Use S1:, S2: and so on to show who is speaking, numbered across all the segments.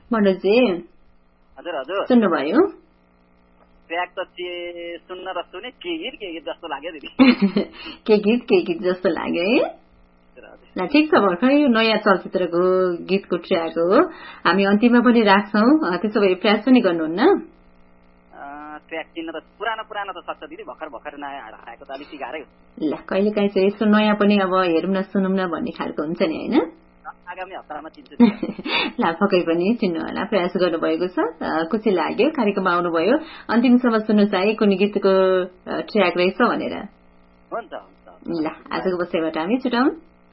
S1: मनोजी
S2: हजुर हजुर
S1: सुन्नुभयो?
S2: ट्र्याक त सुन्न र सुने के गीत जस्तो लाग्यो दिदी।
S1: के गीत जस्तो लाग्यो है? ल ठिक छ, भर्खरै यो नयाँ चलचित्रको गीतको ट्र्याक हो, हामी अन्तिममा पनि राख्छौँ। त्यसो भए प्रयास पनि गर्नुहुन्न?
S2: ट्र्याक चिन्न त पुरानो त सक्छ दिदी, भर्खर नयाँ आएको त अलिक गाह्रै हो।
S1: ल कहिलेकाहीँ चाहिँ यसो नयाँ पनि अब हेरौँ न सुनौँ न भन्ने खालको हुन्छ नि होइन?
S2: आगामी हप्तामा चिन्छु।
S1: ल पक्कै पनि चिन्नु होला, प्रयास गर्नुभएको छ, खुसी लाग्यो कार्यक्रममा आउनुभयो। अन्तिमसम्म सुन्नुहोस् है कुन गीतको ट्र्याक रहेछ भनेर।
S2: हुन्छ
S1: ल आजको बसाइबाट हामी छुटाउँ।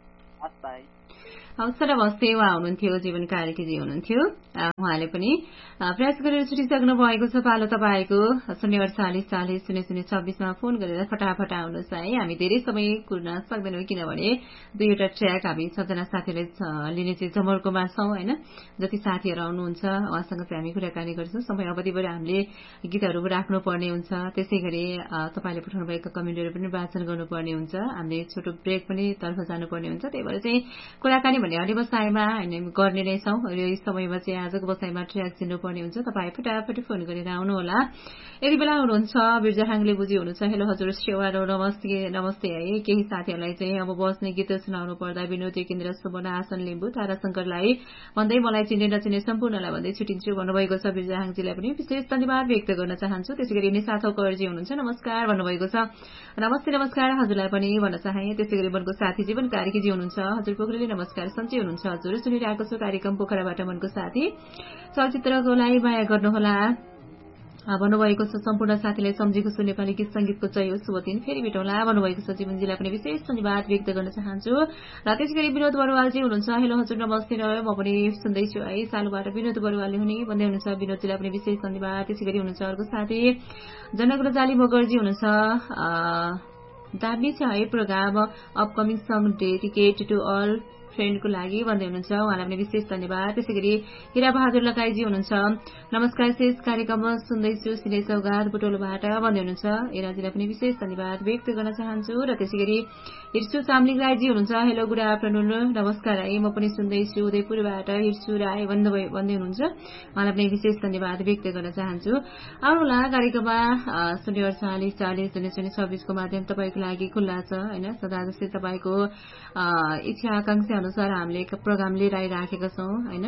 S1: हवस् र बस्दै उहाँ हुनुहुन्थ्यो जीवन कार्कीजी हुनुहुन्थ्यो। उहाँले पनि प्रयास गरेर छुटिसक्नु भएको छ। पालो तपाईँको 048400026मा फोन गरेर फटाफट आउनुहोस् है। हामी धेरै समय कुर्न सक्दैनौँ किनभने दुईवटा ट्र्याक हामी 6जना साथीहरूले लिने चाहिँ जमर्कोमा छौँ होइन। जति साथीहरू आउनुहुन्छ उहाँसँग चाहिँ हामी कुराकानी गर्छौँ। समय अवधिबाट हामीले गीतहरू राख्नुपर्ने हुन्छ, त्यसै गरी तपाईँले पठाउनु भएको कमेन्टहरू पनि वाचन गर्नुपर्ने हुन्छ, हामीले छोटो ब्रेक पनि तर्फ जानुपर्ने हुन्छ। त्यही भएर चाहिँ कुराकानी भन्ने अलि बसाइमा गर्ने नै छौँ। यो समयमा चाहिँ आजको बसाइमा ट्र्याक चिन्नुपर्ने हुन्छ। तपाईँ फटाफट फोन गरेर आउनुहोला। यति बेला हुनुहुन्छ बिरजहाङले बुझी हुनुहुन्छ। हेलो हजुर सेवारो नमस्ते है। केही साथीहरूलाई चाहिँ अब बस्ने गीत सुनाउनु पर्दा विनोद केन्द्र सुबना आसन लिम्बू ताराशंकरलाई भन्दै मलाई चिन्ने नचिन्ने सम्पूर्णलाई भन्दै छुटिन्छु भन्नुभएको छ। बिरजहाङजीलाई पनि विशेष धन्यवाद व्यक्त गर्न चाहन्छु। त्यसै गरी निशा थौकरजी हुनुहुन्छ, नमस्कार भन्नुभएको छ। नमस्ते हजुरलाई पनि भन्न चाहे। त्यसै गरी मनको साथी जीवन कार्कीजी हुनुहुन्छ, हजुर पोखरेली नमस्कार सन्चै हुनुहुन्छ हजुर, सुनिरहेको छु कार्यक्रम पोखराबाट मनको साथी। चलचित्रको लागि माया गर्नुहोला भन्नुभएको छ। सम्पूर्ण साथीलाई सम्झेको छु, नेपाली गीत संगीतको जय हो, शुभ दिन, फेरि भेटौँला भन्नुभएको छ। जीवनजीलाई पनि विशेष धन्यवाद व्यक्त गर्न चाहन्छु। र त्यसै गरी विनोद बरुवालजी हुनुहुन्छ, हेलो हजुर नमस्ते रह्यो, म पनि सुन्दैछु है। सालुबाट विनोद बरुवालले हुने भन्दै हुनुहुन्छ, विनोदजीलाई पनि विशेष धन्यवाद। त्यसै गरी हुनुहुन्छ अर्को साथी जनक रजाली मगरजी हुनुहुन्छ, दामी छ है programme, upcoming song dedicate to all फ्रेन्डको लागि भन्दै हुनुहुन्छ, उहाँलाई पनि विशेष धन्यवाद। त्यसै गरी हिरा बहादुर लगाईजी हुनुहुन्छ, नमस्कार शेष कार्यक्रम सुन्दैछु सिने सौगात बुटोलबाट भन्दै हुनुहुन्छ, हिराजीलाई पनि विशेष धन्यवाद व्यक्त गर्न चाहन्छु। र त्यसै गरी हिर्सु चामलिङ राईजी हुनुहुन्छ, हेलो गुड आफ्टरनुन नमस्कार है, म पनि सुन्दैछु उदयपुरबाट हिर्सु राई भन्दै हुनुहुन्छ, उहाँलाई पनि विशेष धन्यवाद व्यक्त गर्न चाहन्छु। आउनुहोला कार्यक्रममा 048400026 को माध्यम तपाईँको लागि खुल्ला छ होइन। सदा जस्तै तपाईँको इच्छा आकांक्षा अनुसार हामीले प्रोग्राम लिएर आइराखेका छौँ होइन।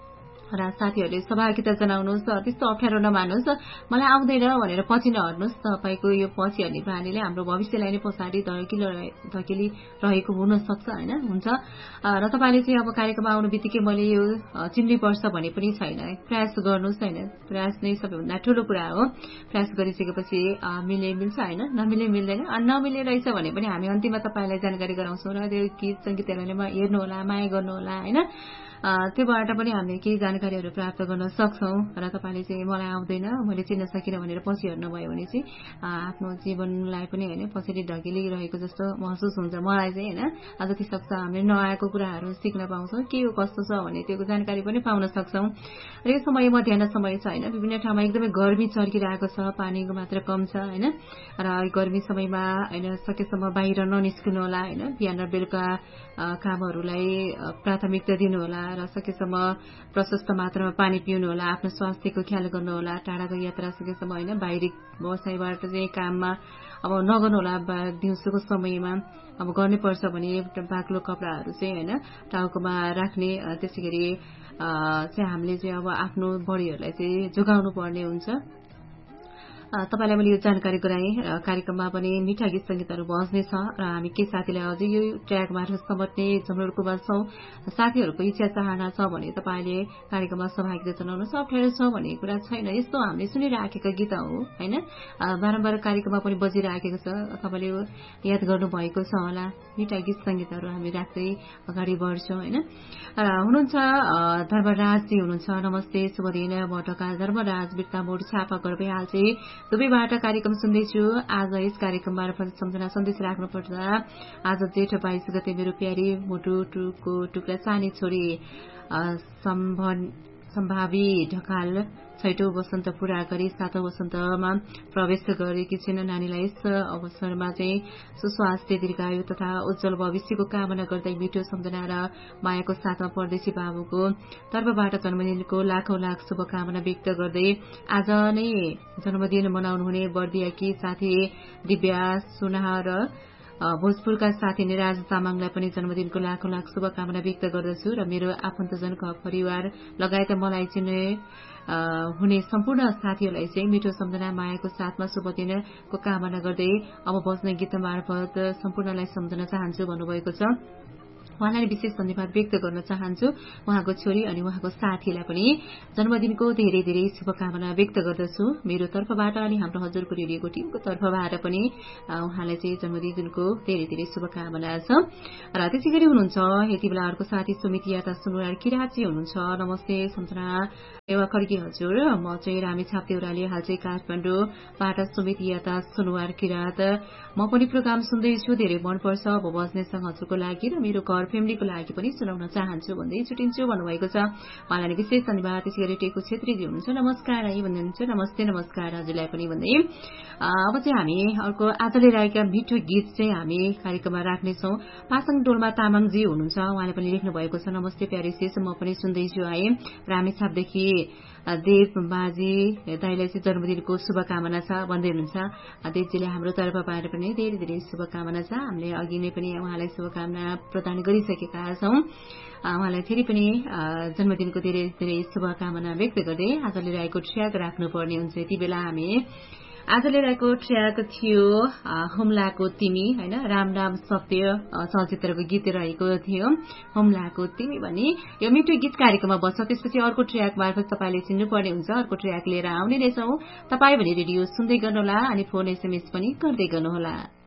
S1: र साथीहरूले सहभागिता जनाउनुहोस्, त्यस्तो अप्ठ्यारो नमान्नुहोस्, मलाई आउँदैन भनेर पछि नहट्नुहोस्। तपाईँको यो पछि हट्ने बानीले हाम्रो भविष्यलाई नै पछाडि धकेली रहेको हुन सक्छ होइन, हुन्छ। र तपाईँले चाहिँ अब कार्यक्रममा आउनु बित्तिकै मैले यो चिन्नै पर्छ भने पनि छैन, प्रयास गर्नुहोस् होइन। प्रयास नै सबैभन्दा ठुलो कुरा हो। प्रयास गरिसकेपछि मिल्छ होइन, नमिले मिल्दैन। नमिले रहेछ भने पनि हामी अन्तिममा तपाईँलाई जानकारी गराउँछौँ र त्यो गीत सङ्गीतहरूलाई हेर्नुहोला, माया गर्नुहोला होइन। त्योबाट पनि हामीले केही जानकारीहरू प्राप्त गर्न सक्छौँ। र तपाईँले चाहिँ मलाई आउँदैन, मैले चिन्न सकिनँ भनेर पछि हेर्नुभयो भने चाहिँ आफ्नो जीवनलाई पनि होइन पछाडि ढकेलिरहेको जस्तो महसुस हुन्छ मलाई चाहिँ होइन। जति सक्छ हामीले नआएको कुराहरू सिक्न पाउँछौँ, के हो कस्तो छ भन्ने त्यो जानकारी पनि पाउन सक्छौँ। र यो समय मध्याह समय छ होइन, विभिन्न ठाउँमा एकदमै गर्मी चर्किरहेको छ, पानीको मात्रा कम छ होइन। र गर्मी समयमा होइन सकेसम्म बाहिर ननिस्किनु होला होइन। बिहान र बेलुका कामहरूलाई प्राथमिकता दिनुहोला र सकेसम्म प्रशस्त मात्रामा पानी पिउनु होला, आफ्नो स्वास्थ्यको ख्याल गर्नुहोला। टाढाको यात्रा सकेसम्म होइन बाहिरी बसाइबाट चाहिँ काममा अब नगर्नु होला। दिउँसोको समयमा अब गर्नै पर्छ भने बाक्लो कपडाहरू चाहिँ होइन टाउकोमा राख्ने। त्यसै गरी चाहिँ हामीले चाहिँ अब आफ्नो बडीहरूलाई चाहिँ जोगाउनु पर्ने हुन्छ। तपाईँलाई मैले यो जानकारी गराएँ। कार्यक्रममा पनि मिठा गीत सङ्गीतहरू बज्नेछ र हामी के साथीलाई अझै यो ट्र्याक मार्फत समट्ने जमर्कोमा छौँ। साथीहरूको इच्छा चाहना छ भने तपाईँले कार्यक्रममा सहभागिता जनाउनुहोस्, अप्ठ्यारो छ भन्ने कुरा छैन। यस्तो हामीले सुनिराखेका गीत हो होइन, बारम्बार कार्यक्रममा पनि बजिराखेको छ, तपाईँले याद गर्नुभएको छ होला। मिठा गीत सङ्गीतहरू हामी राख्दै अगाडि बढ्छौँ होइन। हुनुहुन्छ धर्मराजजी हुनुहुन्छ, नमस्ते शुभ दिन, बटका धर्मराज बिर्ता मोड छापा गर्दै हाल चाहिँ दुबईबाट कार्यक्रम सुन्दैछु। आज यस कार्यक्रम मार्फत सम्झना सन्देश राख्नुपर्दा आज जेठ 22 गते मेरो प्यारी मुटुको टुक्रा सानी छोरी सम्भावी ढकाल 6औं वसन्त पूरा गरी 7औं वसन्तमा प्रवेश गरेकी छिन्। नानीलाई यस अवसरमा चाहिँ सुस्वास्थ्य, दीर्घायु तथा उज्जवल भविष्यको कामना गर्दै मिठो सम्झना र मायाको साथमा परदेशी बाबुको तर्फबाट जन्मदिनको लाखौं लाख शुभकामना व्यक्त गर्दै आज नै जन्मदिन मनाउनुहुने बर्दियाकी साथी दिव्या सुनाहा र भोजपुरका साथी निराज तामाङलाई पनि जन्मदिनको लाखौं लाख शुभकामना व्यक्त गर्दछु र मेरो आफन्तजन, घर परिवार लगायत मलाई चिन्ने हुने सम्पूर्ण साथीहरूलाई चाहिँ मिठो सम्झना, मायाको साथमा शुभ दिनको कामना गर्दै अब बज्ने गीत मार्फत सम्पूर्णलाई सम्झन चाहन्छु भन्नुभएको छ। उहाँलाई विशेष धन्यवाद व्यक्त गर्न चाहन्छु। उहाँको छोरी अनि उहाँको साथीलाई पनि जन्मदिनको धेरै धेरै शुभकामना व्यक्त गर्दछु मेरो तर्फबाट अनि हाम्रो हजुरको रेडियोको टिमको तर्फबाट पनि उहाँलाई चाहिँ जन्मदिनको धेरै धेरै शुभकामना छ। र त्यसै गरी हुनुहुन्छ यति बेला अर्को साथी सुमित याता सुनुवार किराँची हुनुहुन्छ। नमस्ते सम्झना एवा खड्की हजुर, म चाहिँ रामेछाप देउराली, हाल चाहिँ काठमाडौँबाट सुमित याता सुनुवार किराँत। म पनि प्रोग्राम सुन्दैछु, धेरै मनपर्छ। अब बज्नेसँग हजुरको लागि र मेरो घर फ्यामिलीको लागि पनि सुनाउन चाहन्छु भन्दै छुटिन्छु भन्नुभएको छ। उहाँलाई विशेष धन्यवाद। त्यसै गरी टेकु छेत्रीजी हुनुहुन्छ, नमस्कार है भन्नुहुन्छ। नमस्ते नमस्कार हजुरलाई पनि भन्दै अब चाहिँ हामी अर्को आजले राखेका मिठो गीत चाहिँ हामी कार्यक्रममा राख्नेछौँ। पासाङ डोल्मा तामाङजी हुनुहुन्छ, उहाँले पनि लेख्नु भएको छ, नमस्ते प्यारिसेस, म पनि सुन्दैछु है। रामेछापदेखि देव बाजी दाईलाई चाहिँ जन्मदिनको शुभकामना छ भन्दै हुनुहुन्छ। देवजीले हाम्रो तर्फबाट पनि धेरै धेरै शुभकामना छ। हामीले अघि नै पनि उहाँलाई शुभकामना प्रदान गरिसकेका छौं। उहाँलाई फेरि पनि जन्मदिनको धेरै धेरै शुभकामना व्यक्त गर्दै आज लिएको ट्र्याक राख्नुपर्ने हुन्छ। यति बेला हामी आज लिएको ट्र्याक थियो हुम्लाको तिमी हैन, राम राम सत्य चलचित्रको गीत रहेको थियो हुम्लाको तिमी भन्ने। यो मिठो गीत कार्यक्रममा बस्छ। त्यसपछि अर्को ट्र्याक मार्फत तपाईले चिन्नुपर्ने हुन्छ। अर्को ट्र्याक लिएर आउने नै छौं। तपाई भने रेडियो सुन्दै गर्नुहोला अनि फोन एसएमएस पनि गर्दै गर्नुहोला।